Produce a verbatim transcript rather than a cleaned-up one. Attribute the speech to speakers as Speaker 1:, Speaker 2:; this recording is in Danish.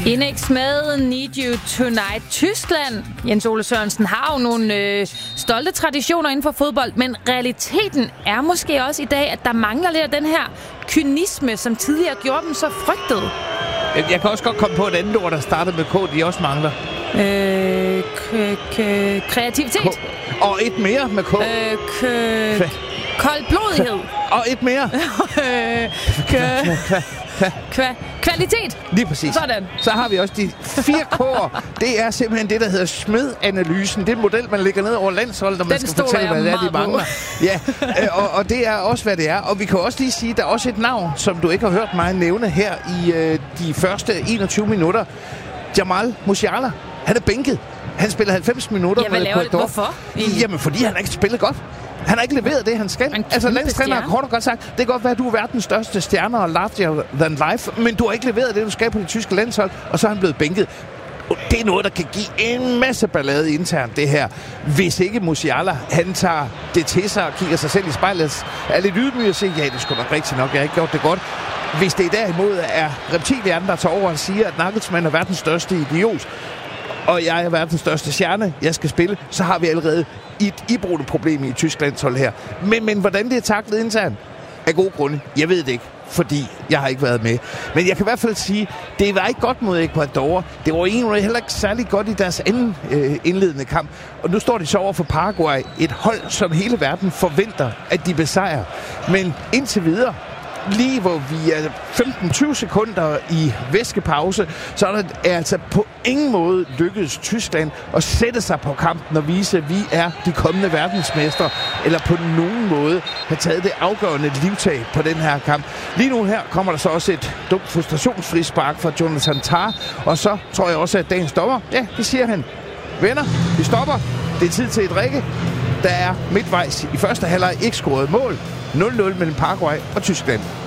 Speaker 1: Inex med Need You Tonight. Tyskland, Jens Ole Sørensen, har jo nogle øh, stolte traditioner inden for fodbold, men realiteten er måske også i dag, at der mangler lidt af den her kynisme, som tidligere gjorde dem så frygtede.
Speaker 2: Jeg kan også godt komme på et andet ord, der startede med K, de også mangler.
Speaker 1: Øh, k- k- kreativitet.
Speaker 2: K- og et mere med K.
Speaker 1: Øh, k- koldblodighed.
Speaker 2: Og et mere.
Speaker 1: øh, k- Kva- kvalitet.
Speaker 2: Lige præcis.
Speaker 1: Sådan.
Speaker 2: Så har vi også de fire K'er. Det er simpelthen det, der hedder Schmed-analysen. Det er en model, man lægger ned over landsholdet, når man
Speaker 1: Den
Speaker 2: skal fortælle, hvad det er, de mangler. Ja, og, og det er også, hvad det er. Og vi kan også lige sige, at der er også et navn, som du ikke har hørt mig nævne her i øh, de første enogtyve minutter. Jamal Musiala. Han er bænket. Han spiller halvfems minutter.
Speaker 1: Ja, hvad laver det? Hvorfor?
Speaker 2: Jamen, fordi han ikke spillet godt. Han har ikke leveret det, han skal. Altså, landstræner har kort og godt sagt, det kan godt være, at du er verdens største stjerne og larger than life, men du har ikke leveret det, du skal på det tyske landshold, og så er han blevet bænket. Det er noget, der kan give en masse ballade internt, det her. Hvis ikke Musiala, han tager det til sig og kigger sig selv i spejlet, er lidt ydmyg og siger, ja, det skulle nok rigtigt nok, jeg har ikke gjort det godt. Hvis det derimod er reptilianer, der tager over og siger, at Nagelsmann er verdens største idiot, og jeg er verdens største stjerne, jeg skal spille, så har vi allerede et iboende problem i Tysklands hold her. Men, men hvordan det er taklet internt? Af gode grunde. Jeg ved det ikke, fordi jeg har ikke været med. Men jeg kan i hvert fald sige, det var ikke godt mod Ecuador. Det var egentlig heller ikke særlig godt i deres anden øh, indledende kamp. Og nu står de så over for Paraguay. Et hold, som hele verden forventer, at de besejrer. Men indtil videre, lige hvor vi er femten til tyve sekunder i væskepause, så er det altså på ingen måde lykkedes Tyskland at sætte sig på kampen og vise, at vi er de kommende verdensmestre, eller på nogen måde have taget det afgørende livtag på den her kamp. Lige nu her kommer der så også et dumt frustrationsfrispark fra Jonathan Tah, og så tror jeg også, at dagens dommer, ja, det siger han. Venner, vi stopper. Det er tid til et drikke. Der er midtvejs i første halvleg ikke scoret mål. nul nul mellem Paraguay og Tyskland.